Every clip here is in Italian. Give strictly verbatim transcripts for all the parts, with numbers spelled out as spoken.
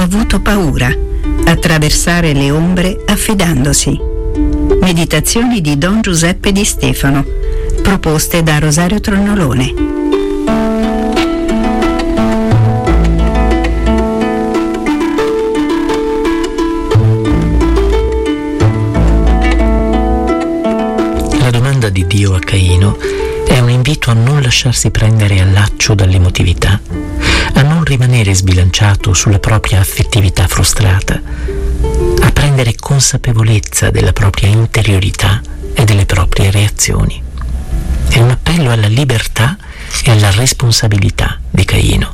avuto paura. Attraversare le ombre affidandosi. Meditazioni di Don Giuseppe Di Stefano, proposte da Rosario Tronnolone. La domanda di Dio a Caino è un invito a non lasciarsi prendere al laccio dall'emotività, a non rimanere sbilanciato sulla propria affettività frustrata, a prendere consapevolezza della propria interiorità e delle proprie reazioni. È un appello alla libertà e alla responsabilità di Caino.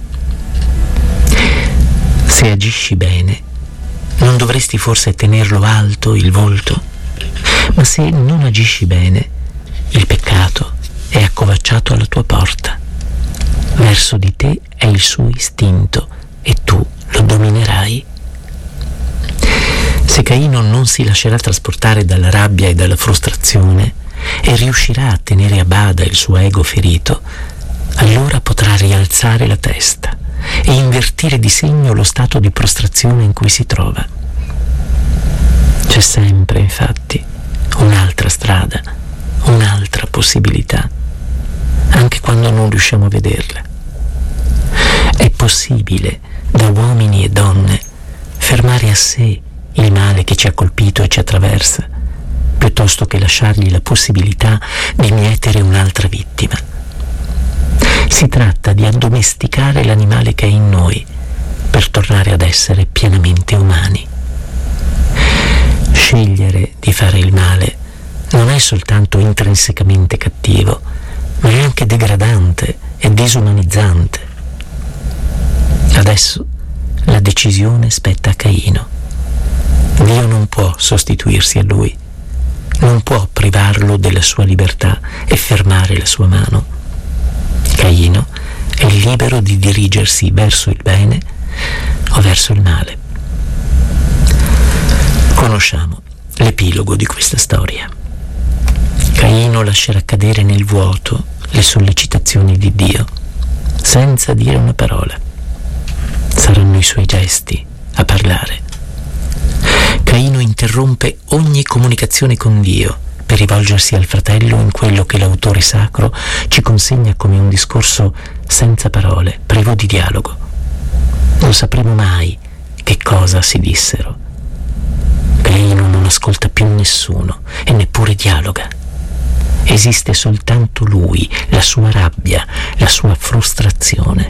Se agisci bene, non dovresti forse tenerlo alto il volto? Ma se non agisci bene, il peccato è accovacciato alla tua porta. Verso di te è il suo istinto e tu lo dominerai. Se Caino non si lascerà trasportare dalla rabbia e dalla frustrazione e riuscirà a tenere a bada il suo ego ferito, allora potrà rialzare la testa e invertire di segno lo stato di prostrazione in cui si trova. C'è sempre, infatti, un'altra strada, un'altra possibilità, anche quando non riusciamo a vederla. È possibile, da uomini e donne, fermare a sé il male che ci ha colpito e ci attraversa, piuttosto che lasciargli la possibilità di mietere un'altra vittima. Si tratta di addomesticare l'animale che è in noi per tornare ad essere pienamente umani. Scegliere di fare il male non è soltanto intrinsecamente cattivo, ma è anche degradante e disumanizzante. Adesso la decisione spetta a Caino. Dio non può sostituirsi a lui, non può privarlo della sua libertà e fermare la sua mano. Caino è libero di dirigersi verso il bene o verso il male. Conosciamo l'epilogo di questa storia. Caino lascerà cadere nel vuoto le sollecitazioni di Dio, senza dire una parola. Saranno i suoi gesti a parlare. Caino interrompe ogni comunicazione con Dio per rivolgersi al fratello in quello che l'autore sacro ci consegna come un discorso senza parole, privo di dialogo. Non sapremo mai che cosa si dissero. Caino non ascolta più nessuno e neppure dialoga. Esiste soltanto lui, la sua rabbia, la sua frustrazione.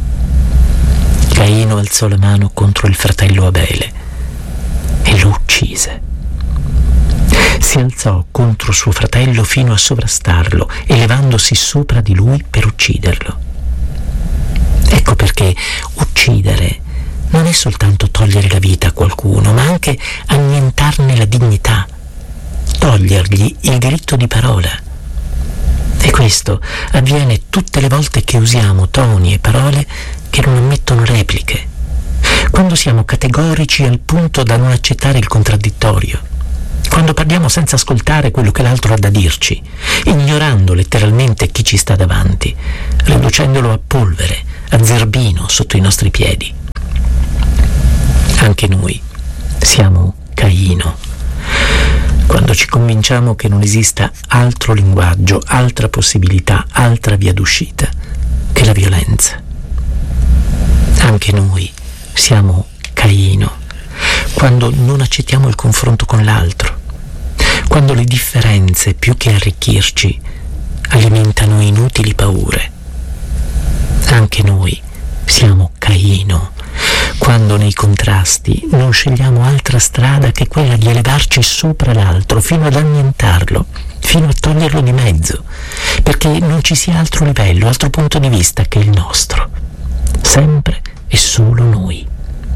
Caino alzò la mano contro il fratello Abele e lo uccise. Si alzò contro suo fratello fino a sovrastarlo, elevandosi sopra di lui per ucciderlo. Ecco perché uccidere non è soltanto togliere la vita a qualcuno, ma anche annientarne la dignità, togliergli il diritto di parola. E questo avviene tutte le volte che usiamo toni e parole che non ammettono repliche, quando siamo categorici al punto da non accettare il contraddittorio, quando parliamo senza ascoltare quello che l'altro ha da dirci, ignorando letteralmente chi ci sta davanti, riducendolo a polvere, a zerbino sotto i nostri piedi. Anche noi siamo Caino, quando ci convinciamo che non esista altro linguaggio, altra possibilità, altra via d'uscita che la violenza. Anche noi siamo Caino, quando non accettiamo il confronto con l'altro, quando le differenze, più che arricchirci, alimentano inutili paure. Anche noi siamo Caino, quando nei contrasti non scegliamo altra strada che quella di elevarci sopra l'altro fino ad annientarlo, fino a toglierlo di mezzo, perché non ci sia altro livello, altro punto di vista che il nostro, sempre e solo noi.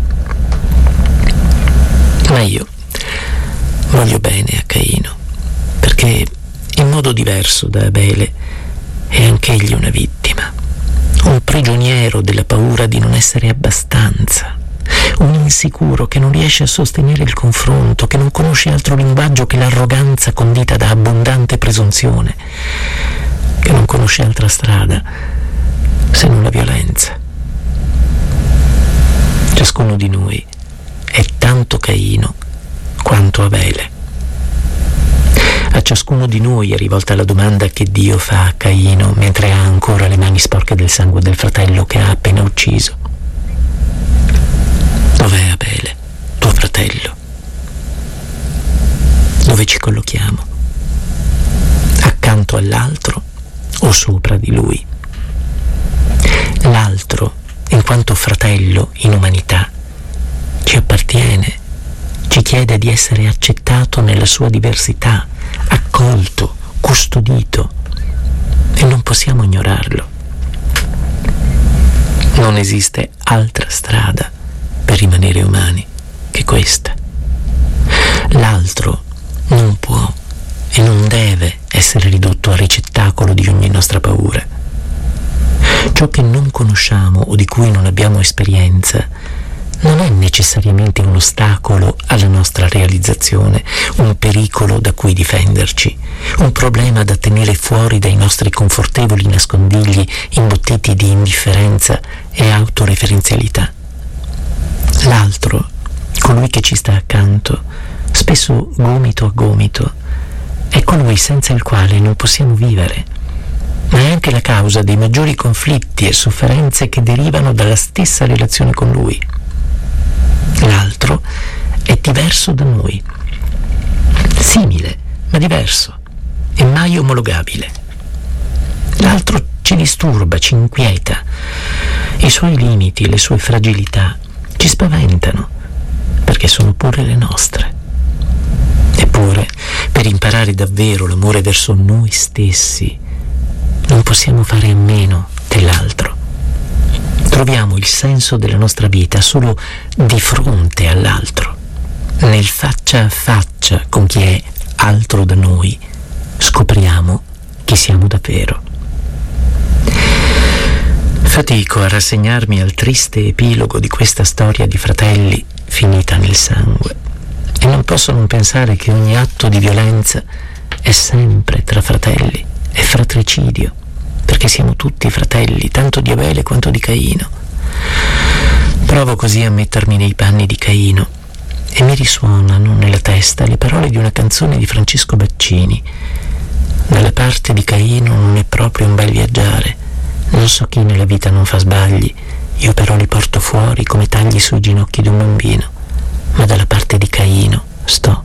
Ma io voglio bene a Caino, perché in modo diverso da Abele è anch'egli una vittima, un prigioniero della paura di non essere abbastanza, un insicuro che non riesce a sostenere il confronto, che non conosce altro linguaggio che l'arroganza condita da abbondante presunzione, che non conosce altra strada se non la violenza. Ciascuno di noi Caino quanto Abele. A ciascuno di noi è rivolta la domanda che Dio fa a Caino mentre ha ancora le mani sporche del sangue del fratello che ha appena ucciso. Dov'è Abele, tuo fratello? Dove ci collochiamo? Accanto all'altro o sopra di lui? L'altro, in quanto fratello in umanità, ci appartiene, ci chiede di essere accettato nella sua diversità, accolto, custodito, e non possiamo ignorarlo. Non esiste altra strada per rimanere umani che questa. L'altro non può e non deve essere ridotto a ricettacolo di ogni nostra paura. Ciò che non conosciamo o di cui non abbiamo esperienza non è necessariamente un ostacolo alla nostra realizzazione, un pericolo da cui difenderci, un problema da tenere fuori dai nostri confortevoli nascondigli imbottiti di indifferenza e autoreferenzialità. L'altro, colui che ci sta accanto, spesso gomito a gomito, è colui senza il quale non possiamo vivere, ma è anche la causa dei maggiori conflitti e sofferenze che derivano dalla stessa relazione con lui. L'altro è diverso da noi, simile ma diverso e mai omologabile. L'altro ci disturba, ci inquieta. I suoi limiti, le sue fragilità ci spaventano, perché sono pure le nostre. Eppure, per imparare davvero l'amore verso noi stessi, non possiamo fare a meno dell'altro. Troviamo il senso della nostra vita solo di fronte all'altro, nel faccia a faccia con chi è altro da noi, scopriamo chi siamo davvero. Fatico a rassegnarmi al triste epilogo di questa storia di fratelli finita nel sangue, e non posso non pensare che ogni atto di violenza è sempre tra fratelli, è fratricidio, perché siamo tutti fratelli, tanto di Abele quanto di Caino. Provo così a mettermi nei panni di Caino e mi risuonano nella testa le parole di una canzone di Francesco Baccini. Dalla parte di Caino non è proprio un bel viaggiare, non so chi nella vita non fa sbagli, io però li porto fuori come tagli sui ginocchi di un bambino, ma dalla parte di Caino sto.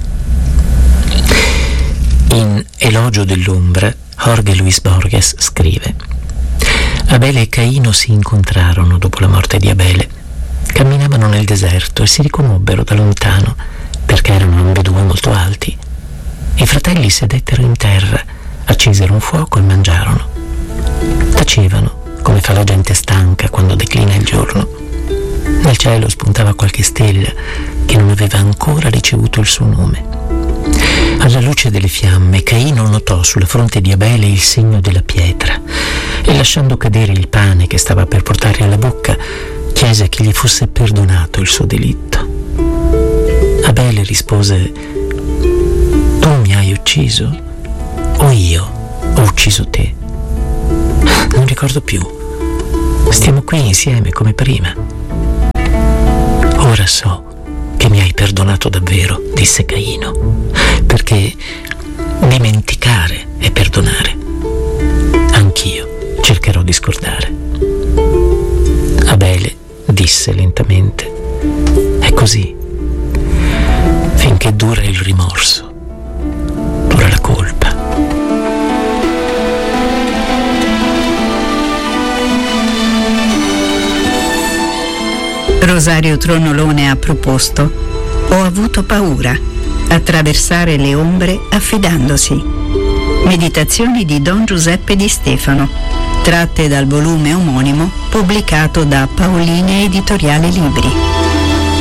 In Elogio dell'ombra, Jorge Luis Borges scrive: Abele e Caino si incontrarono dopo la morte di Abele. Camminavano nel deserto e si riconobbero da lontano, perché erano ambedue molto alti. I fratelli sedettero in terra, accesero un fuoco e mangiarono. Tacevano, come fa la gente stanca quando declina il giorno. Nel cielo spuntava qualche stella che non aveva ancora ricevuto il suo nome. Alla luce delle fiamme, Caino notò sulla fronte di Abele il segno della pietra e, lasciando cadere il pane che stava per portare alla bocca, chiese che gli fosse perdonato il suo delitto. Abele rispose: tu mi hai ucciso o io ho ucciso te? Non ricordo più. Stiamo qui insieme come prima. Ora so che mi hai perdonato davvero, disse Caino, perché dimenticare è perdonare. Anch'io cercherò di scordare. Abele disse lentamente: è così. Finché dura il rimorso, dura la colpa. Rosario Tronolone ha proposto Ho avuto paura, attraversare le ombre affidandosi. Meditazioni di Don Giuseppe Di Stefano, tratte dal volume omonimo pubblicato da Paolini Editoriale Libri.